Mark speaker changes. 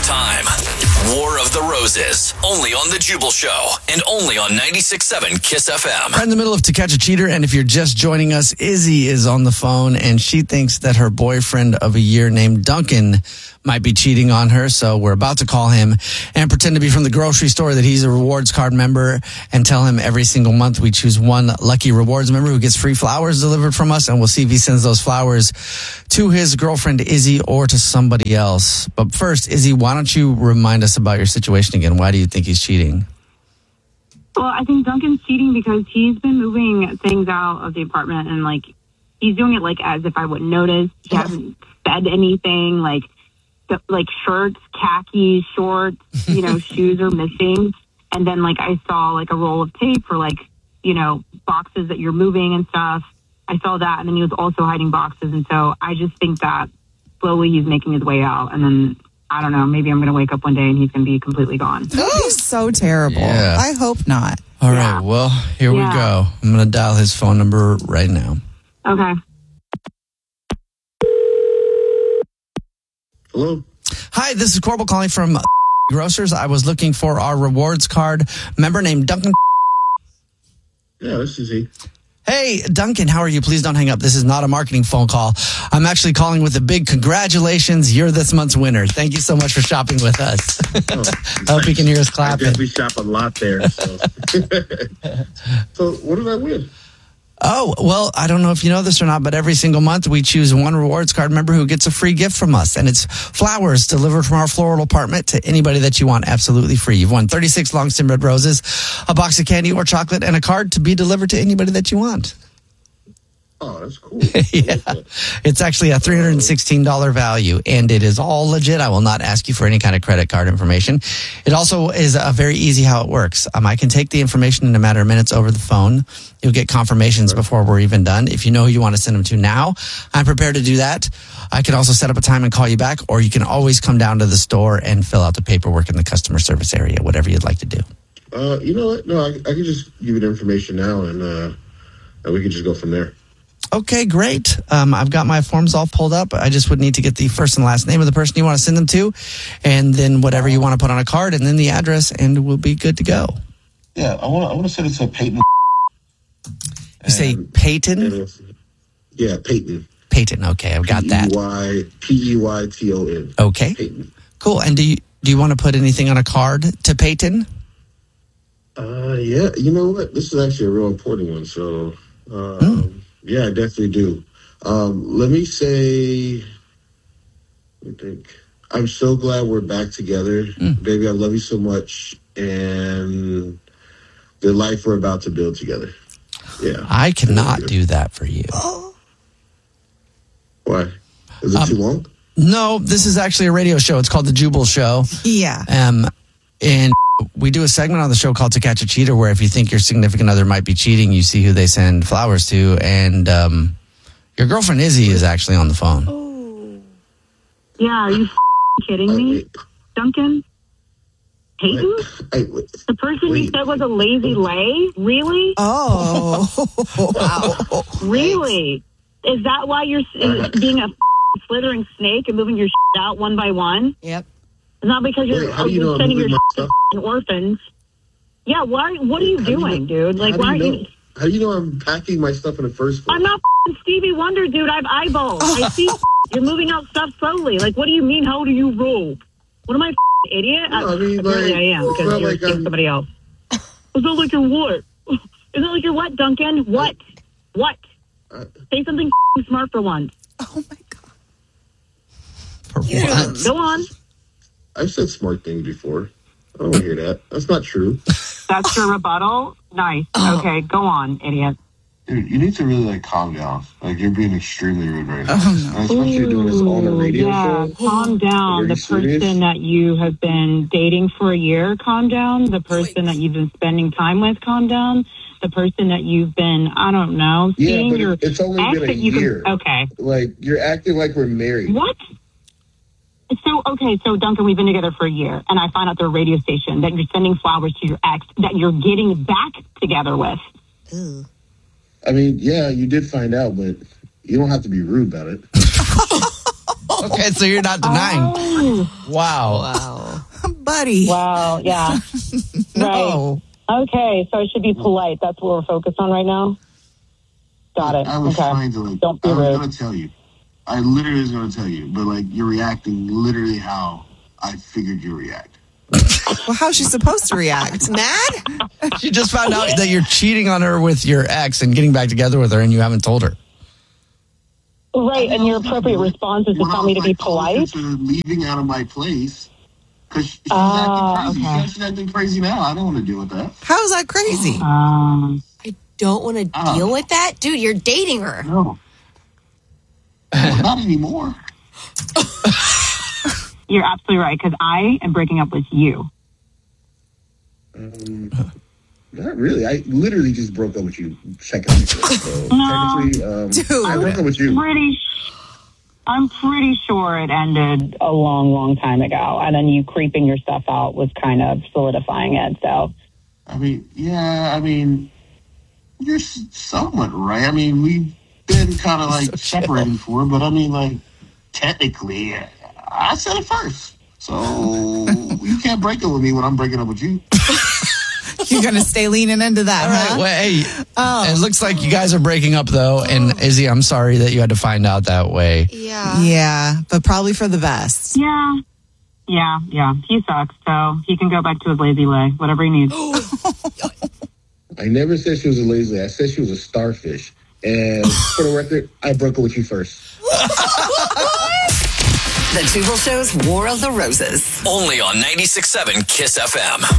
Speaker 1: time. War of the Roses, only on The Jubal Show, and only on 96.7 KISS FM.
Speaker 2: We're in the middle of To Catch a Cheater, and if you're just joining us, Izzy is on the phone, and she thinks that her boyfriend of a year named Duncan might be cheating on her, so we're about to call him and pretend to be from the grocery store that he's a rewards card member and tell him every single month we choose one lucky rewards member who gets free flowers delivered from us, and we'll see if he sends those flowers to his girlfriend Izzy or to somebody else. But first, Izzy, why don't you remind us about your situation again? Why do you think he's cheating?
Speaker 3: Well, I think Duncan's cheating because he's been moving things out of the apartment and, like, he's doing it, like, as if I wouldn't notice. He hasn't said anything, like shirts, khakis, shorts, shoes are missing. And then, like, I saw, like, a roll of tape for, like, boxes that you're moving and stuff. I saw that, and then he was also hiding boxes. And so I just think that slowly he's making his way out. And then, I don't know, maybe I'm going to wake up one day and he's going to be completely gone.
Speaker 4: That is so terrible.
Speaker 2: Yeah.
Speaker 4: I hope not.
Speaker 2: All right, well, here we go. I'm going to dial his phone number right now.
Speaker 3: Okay.
Speaker 5: Hello?
Speaker 2: Hi, this is Corbel calling from Grocers. I was looking for our rewards card member named Duncan.
Speaker 5: Yeah, this is he.
Speaker 2: Hey, Duncan, how are you? Please don't hang up. This is not a marketing phone call. I'm actually calling with a big congratulations. You're this month's winner. Thank you so much for shopping with us. I hope you can hear us clapping.
Speaker 5: I definitely shop a lot there. So, so what did I win?
Speaker 2: Oh, well, I don't know if you know this or not, but every single month we choose one rewards card member who gets a free gift from us. And it's flowers delivered from our floral apartment to anybody that you want absolutely free. You've won 36 long stem red roses, a box of candy or chocolate, and a card to be delivered to anybody that you want.
Speaker 5: Oh, that's cool.
Speaker 2: Yeah, it's actually a $316 value, and it is all legit. I will not ask you for any kind of credit card information. It also is very easy how it works. I can take the information in a matter of minutes over the phone. You'll get confirmations before we're even done. If you know who you want to send them to now, I'm prepared to do that. I can also set up a time and call you back, or you can always come down to the store and fill out the paperwork in the customer service area, whatever you'd like to do.
Speaker 5: You know what? No, I can just give you the information now, and we can just go from there.
Speaker 2: Okay, great. I've got my forms all pulled up. I just would need to get the first and last name of the person you want to send them to, and then whatever you want to put on a card, and then the address, and we'll be good to go.
Speaker 5: Yeah, I want to send it to Peyton.
Speaker 2: You say Peyton?
Speaker 5: Yeah, Peyton.
Speaker 2: Peyton. Okay, I've got that.
Speaker 5: Peyton.
Speaker 2: Okay.
Speaker 5: Peyton.
Speaker 2: Cool. And do you want to put anything on a card to Peyton?
Speaker 5: Yeah. You know what? This is actually a real important one. So. Yeah, I definitely do. Let me say, I think, I'm so glad we're back together. Baby, I love you so much. And the life we're about to build together. Yeah.
Speaker 2: I cannot do that for you.
Speaker 5: Why? Is it too long?
Speaker 2: No, this is actually a radio show. It's called The Jubal Show.
Speaker 4: Yeah.
Speaker 2: And we do a segment on the show called To Catch a Cheater, where if you think your significant other might be cheating, you see who they send flowers to. And your girlfriend Izzy is actually on the phone.
Speaker 3: Oh. Yeah, are you kidding me? Duncan? Peyton? The person you said was a lazy lay? Really?
Speaker 4: Oh.
Speaker 3: Wow. Really? Is that why you're being a slithering snake and moving your out one by one?
Speaker 4: Yep.
Speaker 3: It's not because you're sending your to orphans. Yeah, why? What are you doing, dude? Like, why are you?
Speaker 5: How do you know I'm packing my stuff in the first place?
Speaker 3: I'm not Stevie Wonder, dude. I have eyeballs. I see you're moving out stuff slowly. Like, what do you mean? How do you roll? What am I, idiot?
Speaker 5: No, I mean,
Speaker 3: apparently I am because you're
Speaker 5: like
Speaker 3: somebody else. It's not like you're what? It's not like you're what, Duncan? What? Say something smart for once.
Speaker 4: Oh my god.
Speaker 2: For once.
Speaker 3: Go on.
Speaker 5: I've said smart things before. I don't want to hear that. That's not true.
Speaker 3: That's your rebuttal? Nice. Okay, go on, idiot.
Speaker 5: Dude, you need to really, calm down. You're being extremely rude right now. Especially doing this on a radio show.
Speaker 3: Calm down. The person that you have been dating for a year, calm down. The person that you've been spending time with, calm down. The person that you've been, I don't know, seeing
Speaker 5: your it's only been a year.
Speaker 3: Okay.
Speaker 5: You're acting like we're married.
Speaker 3: What? So Duncan, we've been together for a year, and I find out through a radio station that you're sending flowers to your ex that you're getting back together with.
Speaker 4: Ooh.
Speaker 5: I mean, yeah, you did find out, but you don't have to be rude about it.
Speaker 2: Okay, so you're not denying.
Speaker 3: Oh.
Speaker 2: Wow.
Speaker 4: buddy.
Speaker 3: Wow. Yeah.
Speaker 4: No.
Speaker 3: Right. Okay. So I should be polite. That's what we're focused on right now. Got it.
Speaker 5: I was
Speaker 3: Okay.
Speaker 5: trying to
Speaker 3: Don't be
Speaker 5: I was
Speaker 3: rude.
Speaker 5: gonna tell you. I literally was gonna tell you, but you're reacting literally how I figured you react.
Speaker 4: Well, how's she supposed to react? Mad?
Speaker 2: She just found out that you're cheating on her with your ex and getting back together with her, and you haven't told her.
Speaker 3: Right. And your appropriate response is to
Speaker 5: When I
Speaker 3: tell me
Speaker 5: was,
Speaker 3: to be
Speaker 5: close
Speaker 3: polite.
Speaker 5: to leaving out of my place because she's
Speaker 3: Ah,
Speaker 5: acting crazy.
Speaker 3: okay.
Speaker 5: She's acting crazy now. I don't want to deal with that.
Speaker 4: How is that crazy?
Speaker 6: I don't want to
Speaker 5: Oh.
Speaker 6: deal with that. Dude, you're dating her.
Speaker 5: No. Well, not anymore.
Speaker 3: You're absolutely right, because I am breaking up with you.
Speaker 5: Not really. I literally just broke up with you seconds ago. So technically,
Speaker 4: Dude.
Speaker 5: I broke up with you.
Speaker 3: I'm pretty sure it ended a long, long time ago. And then you creeping your stuff out was kind of solidifying it. So,
Speaker 5: I mean, you're somewhat right. I mean, we've been kind of separated before, but I mean, technically, I said it first. So you can't break up with me when I'm breaking up with you.
Speaker 4: You're going to stay leaning into that,
Speaker 2: All right.
Speaker 4: huh?
Speaker 2: Well, hey, it looks like you guys are breaking up, though. And Izzy, I'm sorry that you had to find out that way.
Speaker 6: Yeah.
Speaker 4: Yeah, but probably for the best.
Speaker 3: yeah. He sucks. So he can go back to his lazy lay, whatever he needs.
Speaker 5: I never said she was a lazy. I said she was a starfish. And for the record, I broke up with you first.
Speaker 7: The Jubal Show's War of the Roses.
Speaker 1: Only on 96.7 KISS FM.